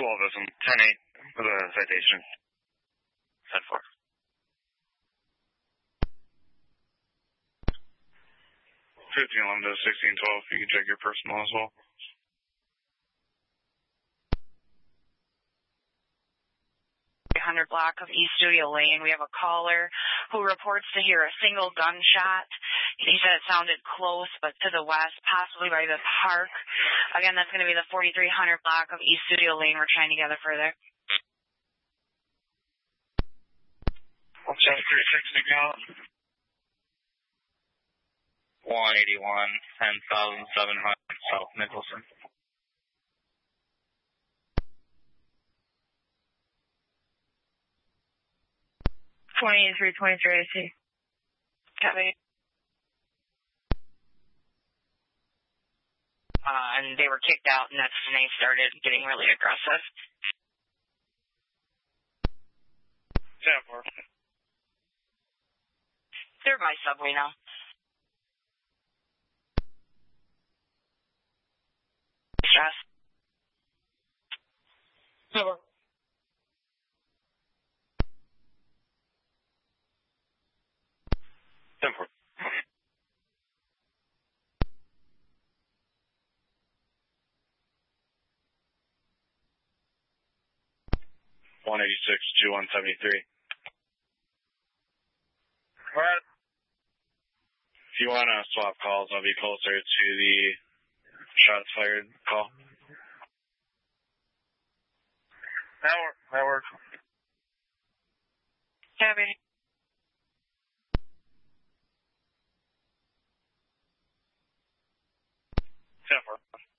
of them, 10-8 for the citation. 10-4. 1511 to 1612, you can check your personal as well. Block of East Studio Lane. We have a caller who reports to hear a single gunshot. He said it sounded close, but to the west, possibly by the park. Again, that's going to be the 4300 block of East Studio Lane. We're trying to gather further. I'll check 360 count. 181, 10,700 South Nicholson. 2323 AC. Copy. And they were kicked out, and that's when they started getting really aggressive. 10-4. They're by subway now. Stress. Over. 10-4. 186-2173. All right. If you want to swap calls, I'll be closer to the shots fired call. That works. Copy. 10-4.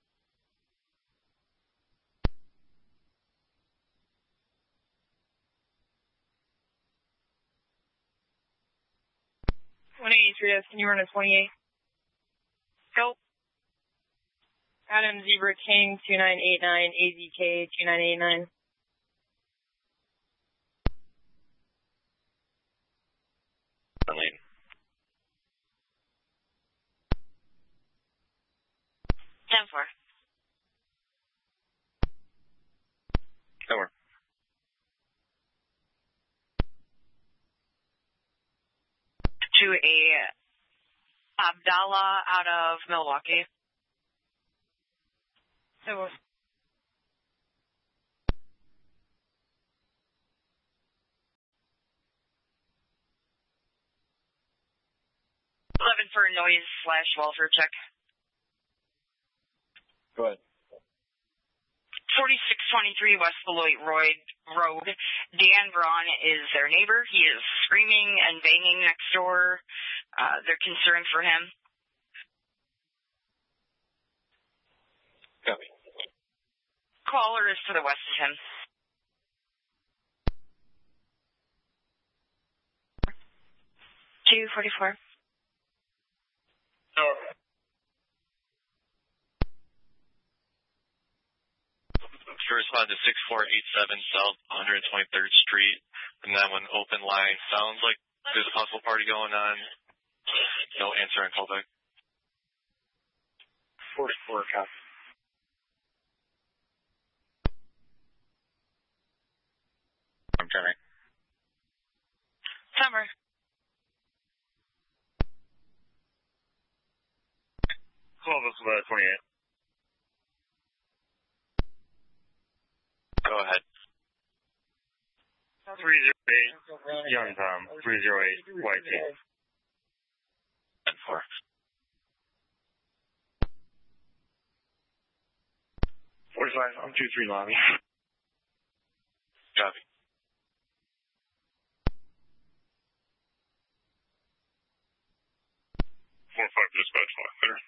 183, can you run a 28? Go. Adam Zebra King 2989, AZK 2989. Lane. 10-4. Over. To a Abdallah out of Milwaukee. So, 11 for a noise/welfare check. Go ahead. 4623 West Beloit Road. Dan Braun is their neighbor. He is screaming and banging next door. They're concerned for him. Copy. Caller is to the west of him. $244. Over. To respond to 6487 South 123rd Street, and that one open line. Sounds like there's a possible party going on. No answer on callback. 44 copy. I'm coming. Summer. Clovis 28. Go ahead. 308 Young Tom. 308 White Team. 10-4. 45. I'm 2-3 lobby. Copy. 4-5 dispatch 5 there.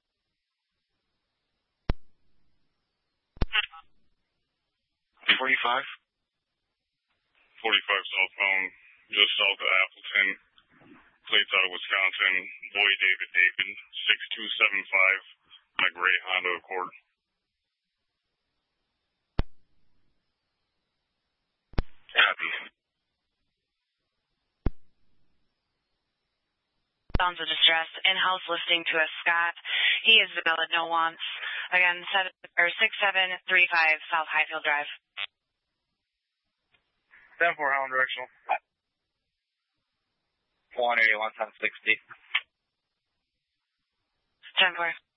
45? 45 southbound, just south of Appleton. Plates out of Wisconsin. Boy David 6275. My gray Honda Accord. Copy. Sounds of distress. In-house listing to a Scott. He is the valid no wants. Again, 6735 South Highfield Drive. 10-4 Howland directional. 181, 1060. 10-4.